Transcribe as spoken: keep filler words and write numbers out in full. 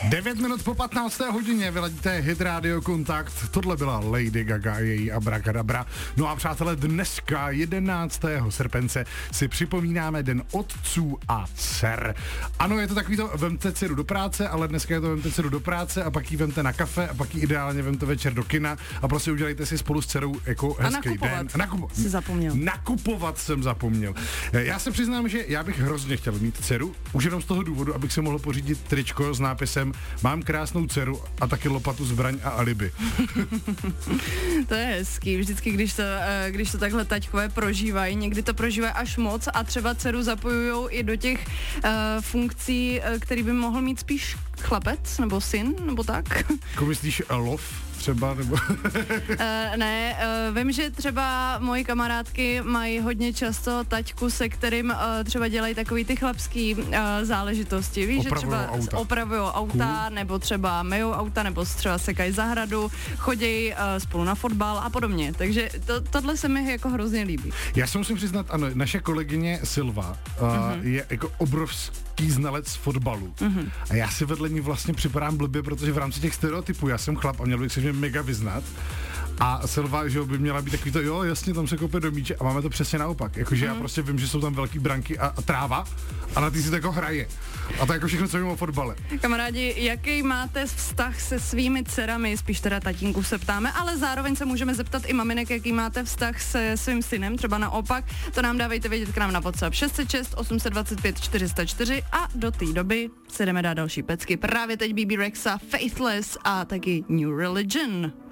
devět minut po patnácté hodině vyladíte Hit Radio Kontakt. Tohle byla Lady Gaga, její Abracadabra. No a přátelé, dneska jedenáctého srpence si připomínáme Den otců a dcer. Ano, je to takový to, vemte dceru do práce, ale dneska je to vemte dceru do práce a pak ji vemte na kafe a pak ji ideálně vemte večer do kina a prostě udělejte si spolu s dcerou jako hezký den. A nakupovat jsi zapomněl. Nakupovat jsem zapomněl. Já se přiznám, že já bych hrozně chtěl mít dceru, už jenom z toho důvodu, abych si mohl pořídit tričko s nápisem Mám krásnou dceru a taky lopatu, zbraň a alibi. To je hezký, vždycky, když to, když to takhle taťkové prožívají, někdy to prožívají až moc a třeba dceru zapojujou i do těch uh, funkcí, který by mohl mít spíš chlapec, nebo syn, nebo tak. Jako myslíš lov třeba, nebo? uh, ne, uh, vím, že třeba moji kamarádky mají hodně často taťku, se kterým uh, třeba dělají takový ty chlapský uh, záležitosti, víš, že třeba auta. opravujou auta, cool. Nebo třeba myjou auta, nebo třeba sekají zahradu, chodí uh, spolu na fotbal a podobně, takže to, tohle se mi jako hrozně líbí. Já se musím přiznat, ano, naše kolegyně Silva uh, uh-huh. je jako obrovský znalec fotbalu uh-huh. a já si vedle ní vlastně připadám blbě, protože v rámci těch stereotypů, já jsem chlap a měl bych se mě mega vyznat. A Silva, že by měla být takový to, jo, jasně, tam se kope do míče a máme to přesně naopak. Jakože mm. já prostě vím, že jsou tam velký branky a, a tráva a na ty si to jako hraje. A to je jako všechno, co vím o fotbale. Kamarádi, jaký máte vztah se svými dcerami? Spíš teda tatínku se ptáme, ale zároveň se můžeme zeptat i maminek, jaký máte vztah se svým synem, třeba naopak. To nám dávejte vědět k nám na WhatsApp šest set šest osm dva pět čtyři nula čtyři a do té doby se jdeme dát další pecky. Právě teď B B Rexa, Faithless a taky New Religion.